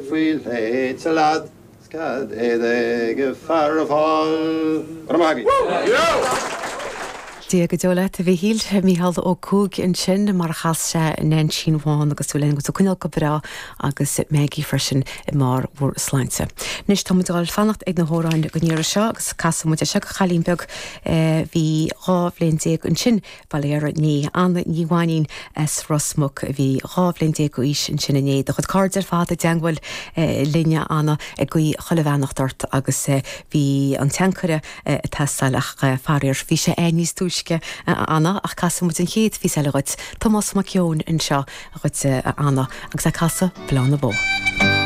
Fui leid lad, scad edeg farfall. Ramagi. Dia go dóla a bhí híl míhall ó cúg in sin mar chas se nen sinháin agus túlainn go cúneil go bra agus méigi freisin I mar bhór sláinte. Nis tá muáil fannacht ag na hóráin go níir seo agus casa mu se go chalín beg hí rábhlén déag in sin baléar ní an níháin as Rosmuk bhí rábhlén déag go is in sinna néad a chud cardar fád a deanghfuil linne anna ag go chollehhenachtart agus bhí an teancure testalach farir bhí sé níos túis Anna ach casa mu an chéad hí se leid Thomas Macion in seo a chuid Anna agus a casa blána bó.